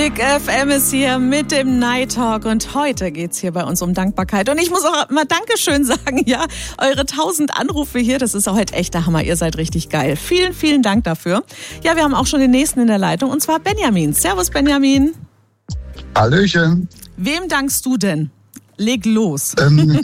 Big FM ist hier mit dem Night Talk und heute geht's hier bei uns um Dankbarkeit. Und ich muss auch mal Dankeschön sagen, ja, eure 1000 Anrufe hier, das ist auch halt echt der Hammer. Ihr seid richtig geil. Vielen, vielen Dank dafür. Ja, wir haben auch schon den nächsten in der Leitung und zwar Benjamin. Servus Benjamin. Hallöchen. Wem dankst du denn? Leg los.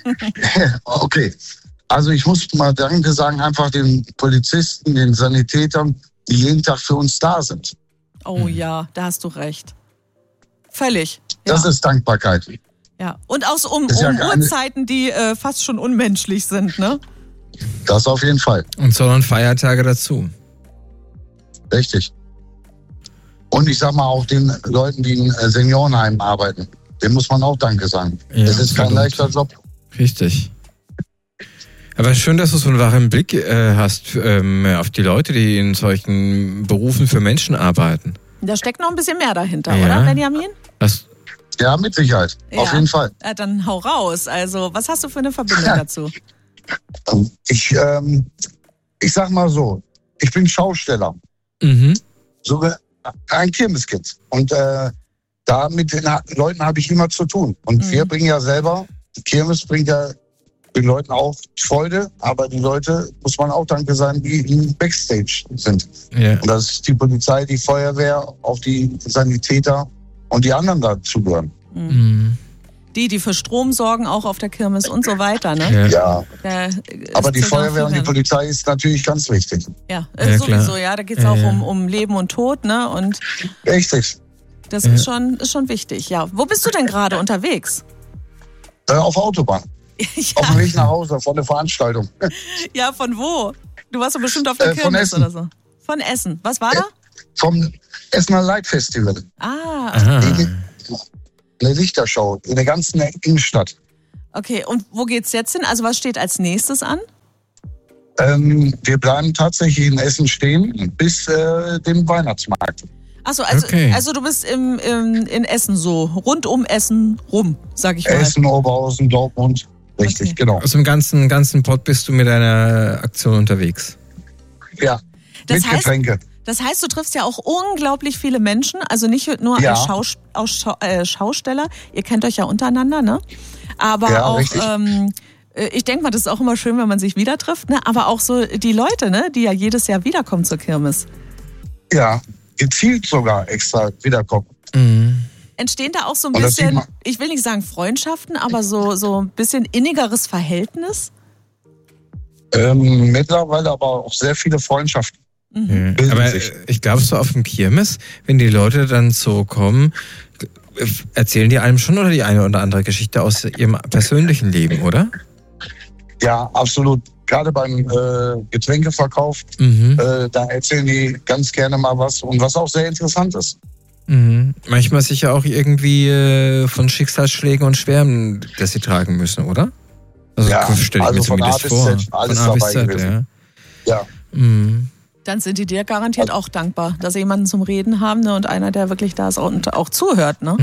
Okay, also ich muss mal Danke sagen, einfach den Polizisten, den Sanitätern, die jeden Tag für uns da sind. Oh ja, da hast du recht. Völlig. Ja. Das ist Dankbarkeit. Ja, und auch so um ja Uhrzeiten, die fast schon unmenschlich sind, ne? Das auf jeden Fall. Und sondern Feiertage dazu. Richtig. Und ich sag mal auch den Leuten, die in Seniorenheimen arbeiten, denen muss man auch Danke sagen. Ja, das ist kein leichter Job. Richtig. Aber schön, dass du so einen wachen Blick hast auf die Leute, die in solchen Berufen für Menschen arbeiten. Da steckt noch ein bisschen mehr dahinter, oder Benjamin? Ja, mit Sicherheit. Ja. Auf jeden Fall. Ja, dann hau raus. Also, was hast du für eine Verbindung dazu? Ich sag mal so, ich bin Schausteller. Sogar ein Kirmeskind. Und da mit den Leuten habe ich immer zu tun. Und wir bringen ja selber, die Kirmes bringt ja den Leuten auch Freude, aber die Leute, muss man auch Danke sagen, die im Backstage sind. Ja. Und das ist die Polizei, die Feuerwehr, auch die Sanitäter und die anderen dazugehören. Die für Strom sorgen, auch auf der Kirmes und so weiter, ne? Ja. Aber die Feuerwehr und die Polizei ist natürlich ganz wichtig. Ja, sowieso, klar. Ja. Da geht es auch um Leben und Tod, ne? Und richtig. Das ist schon wichtig, ja. Wo bist du denn gerade unterwegs? Auf der Autobahn. Ja. Auf dem Weg nach Hause von der Veranstaltung. Ja, von wo? Du warst doch bestimmt auf der Kirmes oder so. Von Essen. Was war da? Vom Essener Light Festival. Eine Lichterschau in der ganzen Innenstadt. Okay, und wo geht's jetzt hin? Also was steht als nächstes an? Wir bleiben tatsächlich in Essen stehen bis dem Weihnachtsmarkt. Achso, also du bist in Essen so, rund um Essen rum, sag ich mal. Essen, Oberhausen, Dortmund, richtig, genau. Aus dem ganzen Pott bist du mit deiner Aktion unterwegs? Ja, mit Getränke. Das heißt, du triffst ja auch unglaublich viele Menschen, also nicht nur als Schausteller, ihr kennt euch ja untereinander, ne? Aber auch, ich denke mal, das ist auch immer schön, wenn man sich wieder trifft, ne? Aber auch so die Leute, ne? Die ja jedes Jahr wiederkommen zur Kirmes. Ja, gezielt sogar extra wiederkommen. Entstehen da auch so ein bisschen, ich will nicht sagen Freundschaften, aber so ein bisschen innigeres Verhältnis? Mittlerweile aber auch sehr viele Freundschaften. Aber ich glaube, so auf dem Kirmes, wenn die Leute dann so kommen, erzählen die einem schon oder die eine oder andere Geschichte aus ihrem persönlichen Leben, oder? Ja, absolut. Gerade beim Getränkeverkauf, da erzählen die ganz gerne mal was und was auch sehr interessant ist. Manchmal sicher auch irgendwie von Schicksalsschlägen und Schwärmen, das sie tragen müssen, oder? Also stelle ich mir zumindest vor. Alles dabei gewesen. Ja. Dann sind die dir garantiert auch dankbar, dass sie jemanden zum Reden haben, ne, und einer, der wirklich da ist und auch zuhört, ne?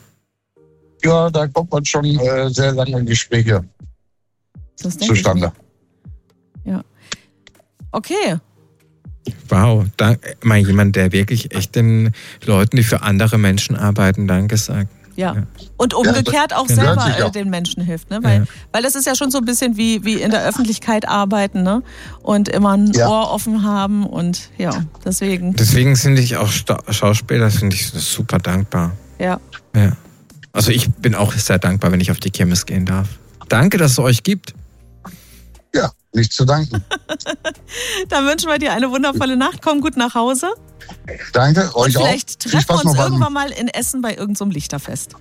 Ja, da kommt man schon sehr lange Gespräche zustande. Ja. Okay. Wow, mal jemand, der wirklich echt den Leuten, die für andere Menschen arbeiten, Danke sagt. Ja. Und umgekehrt auch selber den Menschen hilft, ne? Weil das ist ja schon so ein bisschen wie in der Öffentlichkeit arbeiten, ne? Und immer ein Ohr offen haben und deswegen. Deswegen finde ich auch Schauspieler, finde ich super dankbar. Ja. Also ich bin auch sehr dankbar, wenn ich auf die Kirmes gehen darf. Danke, dass es euch gibt. Ja, nicht zu danken. Dann wünschen wir dir eine wundervolle Nacht. Komm gut nach Hause. Danke, euch auch. Vielleicht treffen wir uns irgendwann mal in Essen bei irgendeinem Lichterfest.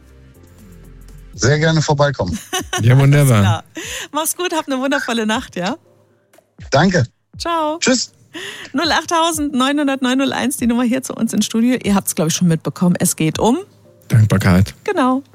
Sehr gerne vorbeikommen. Ja, wunderbar. Mach's gut, hab eine wundervolle Nacht, ja? Danke. Ciao. Tschüss. 08000 900 901, die Nummer hier zu uns ins Studio. Ihr habt's, glaube ich, schon mitbekommen. Es geht um Dankbarkeit. Genau.